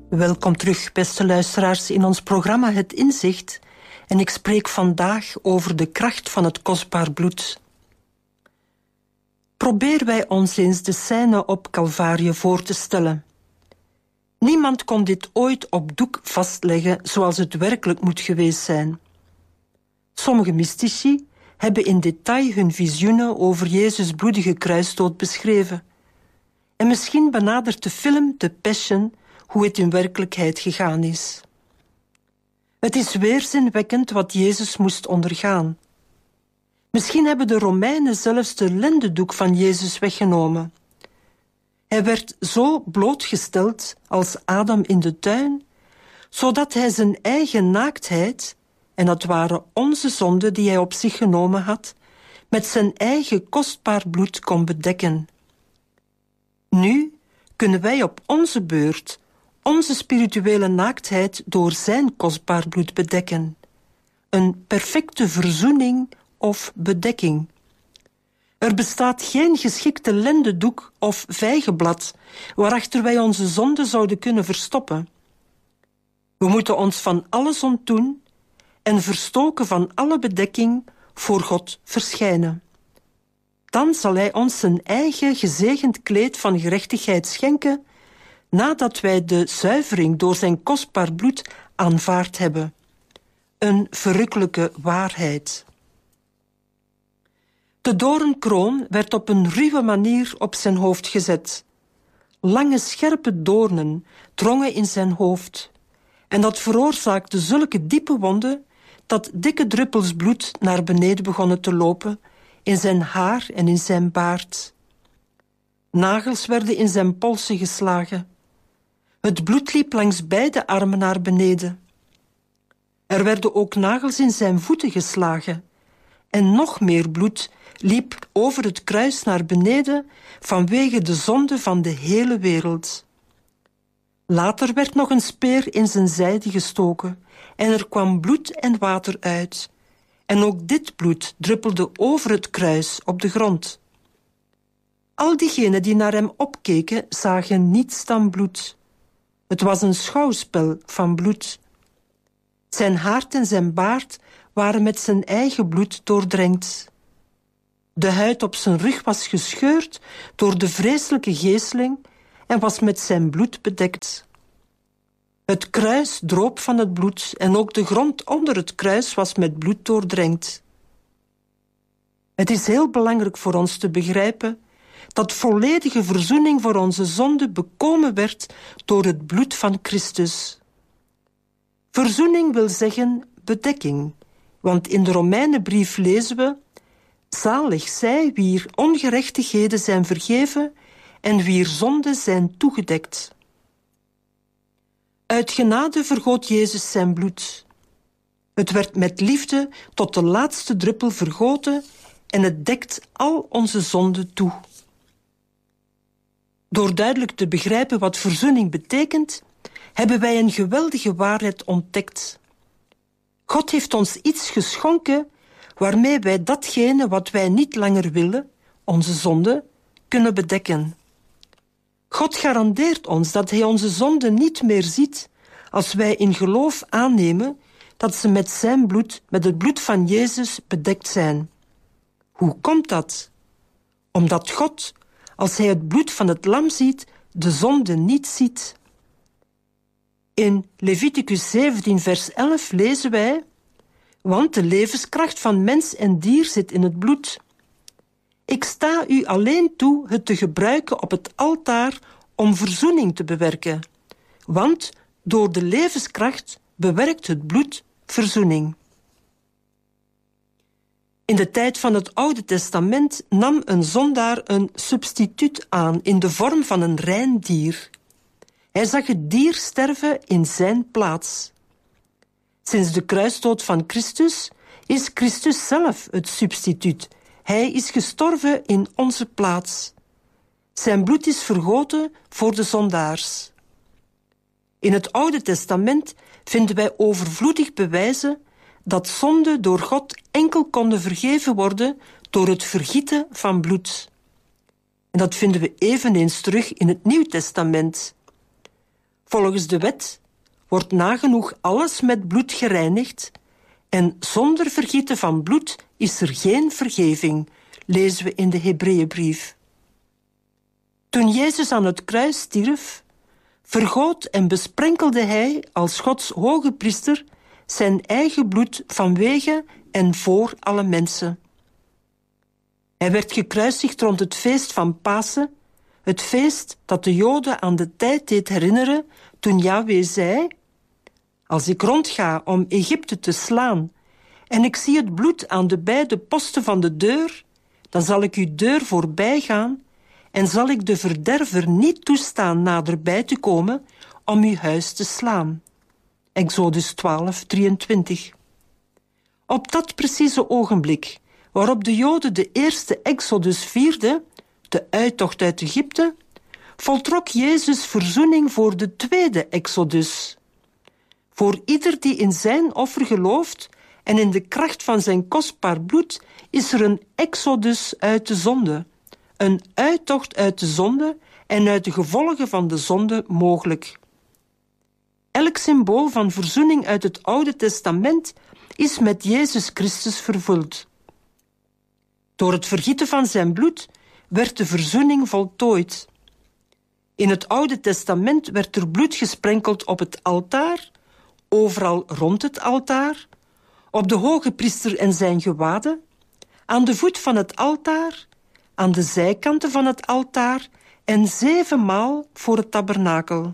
Welkom terug, beste luisteraars, in ons programma Het Inzicht. En ik spreek vandaag over de kracht van het kostbaar bloed. Probeer wij ons eens de scène op Calvarië voor te stellen. Niemand kon dit ooit op doek vastleggen zoals het werkelijk moet geweest zijn. Sommige mystici hebben in detail hun visioenen over Jezus' bloedige kruisdood beschreven. En misschien benadert de film The Passion hoe het in werkelijkheid gegaan is. Het is weerzinwekkend wat Jezus moest ondergaan. Misschien hebben de Romeinen zelfs de lendendoek van Jezus weggenomen. Hij werd zo blootgesteld als Adam in de tuin, zodat hij zijn eigen naaktheid, en dat waren onze zonden die hij op zich genomen had, met zijn eigen kostbaar bloed kon bedekken. Nu kunnen wij op onze beurt onze spirituele naaktheid door zijn kostbaar bloed bedekken. Een perfecte verzoening of bedekking. Er bestaat geen geschikte lendendoek of vijgenblad waarachter wij onze zonden zouden kunnen verstoppen. We moeten ons van alles ontdoen en verstoken van alle bedekking voor God verschijnen. Dan zal hij ons zijn eigen gezegend kleed van gerechtigheid schenken, nadat wij de zuivering door zijn kostbaar bloed aanvaard hebben. Een verrukkelijke waarheid. De doornkroon werd op een ruwe manier op zijn hoofd gezet. Lange scherpe doornen drongen in zijn hoofd, en dat veroorzaakte zulke diepe wonden dat dikke druppels bloed naar beneden begonnen te lopen in zijn haar en in zijn baard. Nagels werden in zijn polsen geslagen. Het bloed liep langs beide armen naar beneden. Er werden ook nagels in zijn voeten geslagen, en nog meer bloed liep over het kruis naar beneden vanwege de zonde van de hele wereld. Later werd nog een speer in zijn zijde gestoken en er kwam bloed en water uit. En ook dit bloed druppelde over het kruis op de grond. Al diegenen die naar hem opkeken zagen niets dan bloed. Het was een schouwspel van bloed. Zijn haard en zijn baard waren met zijn eigen bloed doordrenkt. De huid op zijn rug was gescheurd door de vreselijke geeseling en was met zijn bloed bedekt. Het kruis droop van het bloed en ook de grond onder het kruis was met bloed doordrenkt. Het is heel belangrijk voor ons te begrijpen dat volledige verzoening voor onze zonde bekomen werd door het bloed van Christus. Verzoening wil zeggen bedekking, want in de Romeinenbrief lezen we: zalig zij wier ongerechtigheden zijn vergeven en wier zonden zijn toegedekt. Uit genade vergoot Jezus zijn bloed. Het werd met liefde tot de laatste druppel vergoten en het dekt al onze zonden toe. Door duidelijk te begrijpen wat verzoening betekent, hebben wij een geweldige waarheid ontdekt. God heeft ons iets geschonken waarmee wij datgene wat wij niet langer willen, onze zonde, kunnen bedekken. God garandeert ons dat hij onze zonde niet meer ziet als wij in geloof aannemen dat ze met zijn bloed, met het bloed van Jezus, bedekt zijn. Hoe komt dat? Omdat God, als hij het bloed van het lam ziet, de zonde niet ziet. In Leviticus 17 vers 11 lezen wij: want de levenskracht van mens en dier zit in het bloed. Ik sta u alleen toe het te gebruiken op het altaar om verzoening te bewerken, want door de levenskracht bewerkt het bloed verzoening. In de tijd van het Oude Testament nam een zondaar een substituut aan in de vorm van een rein dier. Hij zag het dier sterven in zijn plaats. Sinds de kruisdood van Christus is Christus zelf het substituut. Hij is gestorven in onze plaats. Zijn bloed is vergoten voor de zondaars. In het Oude Testament vinden wij overvloedig bewijzen dat zonden door God enkel konden vergeven worden door het vergieten van bloed. En dat vinden we eveneens terug in het Nieuw Testament. Volgens de wet wordt nagenoeg alles met bloed gereinigd en zonder vergieten van bloed is er geen vergeving, lezen we in de Hebreeënbrief. Toen Jezus aan het kruis stierf, vergoot en besprenkelde hij als Gods hoge priester zijn eigen bloed vanwege en voor alle mensen. Hij werd gekruisigd rond het feest van Pasen, het feest dat de Joden aan de tijd deed herinneren toen Yahweh zei: als ik rondga om Egypte te slaan en ik zie het bloed aan de beide posten van de deur, dan zal ik uw deur voorbij gaan en zal ik de verderver niet toestaan naderbij te komen om uw huis te slaan. Exodus 12:23. Op dat precieze ogenblik waarop de Joden de eerste Exodus vierden, de uittocht uit Egypte, voltrok Jezus verzoening voor de tweede Exodus. Voor ieder die in zijn offer gelooft en in de kracht van zijn kostbaar bloed, is er een Exodus uit de zonde, een uittocht uit de zonde en uit de gevolgen van de zonde mogelijk. Elk symbool van verzoening uit het Oude Testament is met Jezus Christus vervuld. Door het vergieten van zijn bloed werd de verzoening voltooid. In het Oude Testament werd er bloed gesprenkeld op het altaar, overal rond het altaar, op de hoge priester en zijn gewaden, aan de voet van het altaar, aan de zijkanten van het altaar en 7 maal voor het tabernakel.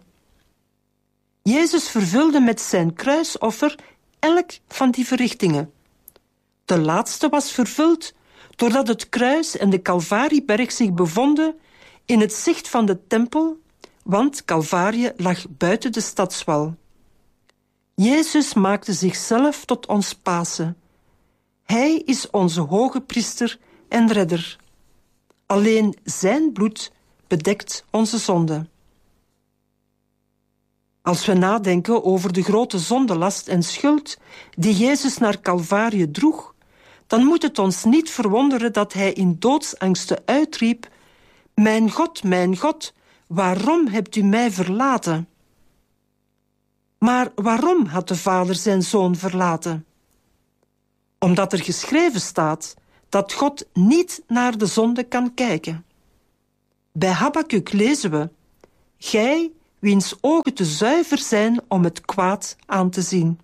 Jezus vervulde met zijn kruisoffer elk van die verrichtingen. De laatste was vervuld doordat het kruis en de Calvarieberg zich bevonden in het zicht van de tempel, want Calvarie lag buiten de stadswal. Jezus maakte zichzelf tot ons Pasen. Hij is onze hoge priester en redder. Alleen zijn bloed bedekt onze zonde. Als we nadenken over de grote zondelast en schuld die Jezus naar Calvarie droeg, dan moet het ons niet verwonderen dat hij in doodsangsten uitriep: mijn God, waarom hebt u mij verlaten? Maar waarom had de Vader zijn Zoon verlaten? Omdat er geschreven staat dat God niet naar de zonde kan kijken. Bij Habakuk lezen we: gij, wiens ogen te zuiver zijn om het kwaad aan te zien.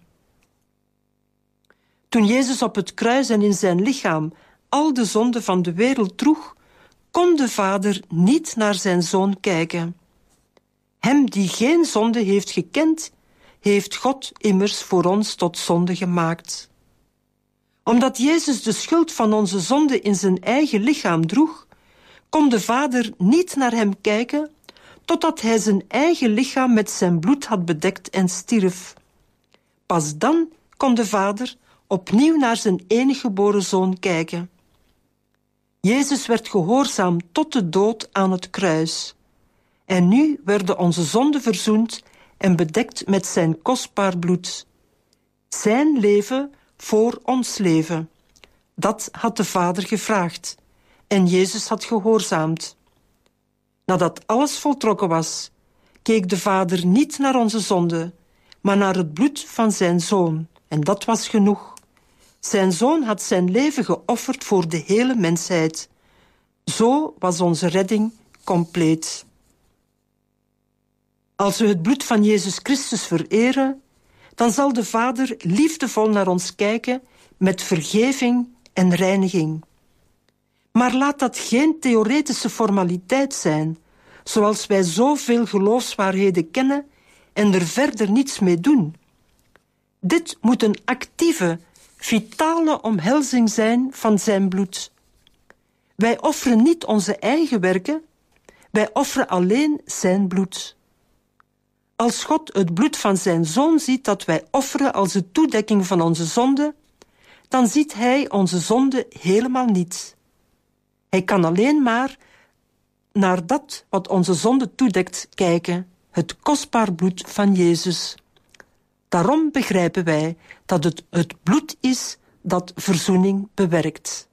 Toen Jezus op het kruis en in zijn lichaam al de zonden van de wereld droeg, kon de Vader niet naar zijn Zoon kijken. Hem die geen zonde heeft gekend, heeft God immers voor ons tot zonde gemaakt. Omdat Jezus de schuld van onze zonde in zijn eigen lichaam droeg, kon de Vader niet naar hem kijken, totdat hij zijn eigen lichaam met zijn bloed had bedekt en stierf. Pas dan kon de Vader opnieuw naar zijn enige geboren Zoon kijken. Jezus werd gehoorzaam tot de dood aan het kruis. En nu werden onze zonden verzoend en bedekt met zijn kostbaar bloed. Zijn leven voor ons leven. Dat had de Vader gevraagd. En Jezus had gehoorzaamd. Nadat alles voltrokken was, keek de Vader niet naar onze zonde, maar naar het bloed van zijn Zoon. En dat was genoeg. Zijn Zoon had zijn leven geofferd voor de hele mensheid. Zo was onze redding compleet. Als we het bloed van Jezus Christus vereren, dan zal de Vader liefdevol naar ons kijken met vergeving en reiniging. Maar laat dat geen theoretische formaliteit zijn, zoals wij zoveel geloofswaarheden kennen en er verder niets mee doen. Dit moet een actieve, vitale omhelzing zijn van zijn bloed. Wij offeren niet onze eigen werken, wij offeren alleen zijn bloed. Als God het bloed van zijn Zoon ziet dat wij offeren als de toedekking van onze zonde, dan ziet hij onze zonde helemaal niet. Hij kan alleen maar naar dat wat onze zonde toedekt kijken, het kostbaar bloed van Jezus. Daarom begrijpen wij dat het bloed is dat verzoening bewerkt.